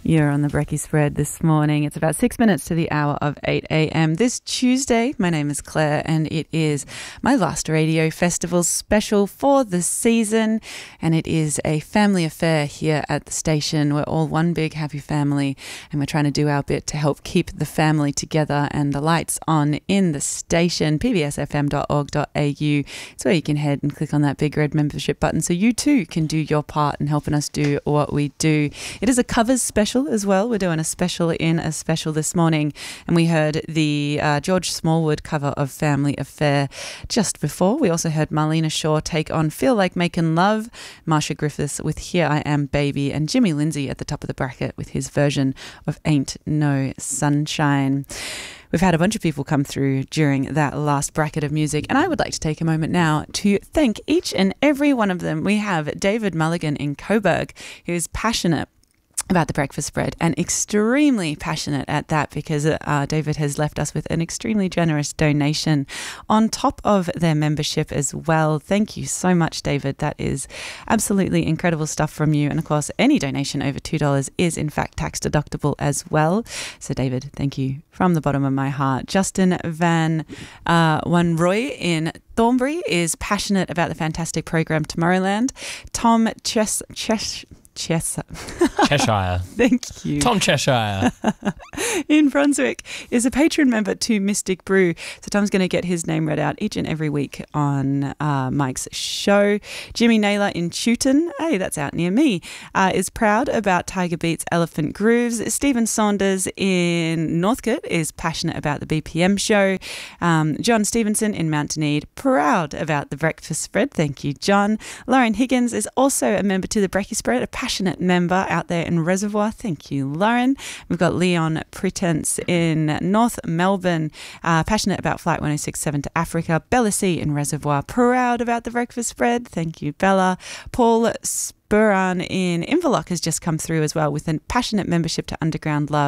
You're on the Brekkie Spread this morning. It's about 6 minutes to the hour of 8 a.m. This Tuesday, my name is Claire and it is my last radio festival special for the season, and it is a family affair here at the station. We're all one big happy family and we're trying to do our bit to help keep the family together and the lights on in the station. pbsfm.org.au. It's where you can head and click on that big red membership button so you too can do your part in helping us do what we do. It is a covers special as well. We're doing a special in a special this morning, and we heard the George Smallwood cover of Family Affair just before. We also heard Marlena Shaw take on Feel Like Making Love, Marsha Griffiths with Here I Am Baby, and Jimmy Lindsay at the top of the bracket with his version of Ain't No Sunshine. We've had a bunch of people come through during that last bracket of music, and I would like to take a moment now to thank each and every one of them. We have David Mulligan in Coburg, who's passionate about the breakfast spread, and extremely passionate at that because David has left us with an extremely generous donation on top of their membership as well. Thank you so much, David. That is absolutely incredible stuff from you. And of course, any donation over $2 is in fact tax deductible as well. So David, thank you from the bottom of my heart. Justin Van Wanroy in Thornbury is passionate about the fantastic program Tomorrowland. Tom Cheshire. Thank you. Tom Cheshire. In Brunswick is a patron member to Mystic Brew. So Tom's going to get his name read out each and every week on Mike's show. Jimmy Naylor in Chewton, hey, that's out near me, is proud about Tiger Beat's Elephant Grooves. Stephen Saunders in Northcote is passionate about the BPM show. John Stevenson in Mount Dunedin, proud about the breakfast spread. Thank you, John. Lauren Higgins is also a member to the Brekkie Spread, a passionate member out there in Reservoir. Thank you, Lauren. We've got Leon Pretense in North Melbourne, passionate about Flight 1067 to Africa. Bella C in Reservoir, proud about the breakfast spread. Thank you, Bella. Paul Spurran in Inverloch has just come through as well with a passionate membership to Underground Love.